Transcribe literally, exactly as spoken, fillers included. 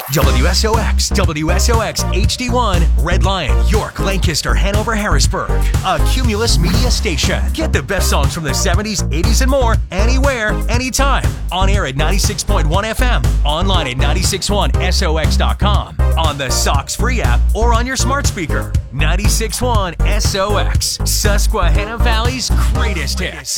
W S O X, W S O X H D one, Red Lion, York, Lancaster, Hanover, Harrisburg. A Cumulus Media station. Get the best songs from the seventies, eighties, and more anywhere, anytime. On air at ninety-six point one F M, online at nine six one S O X dot com, on the Sox free app, or on your smart speaker. ninety-six point one S O X, Susquehanna Valley's greatest hits.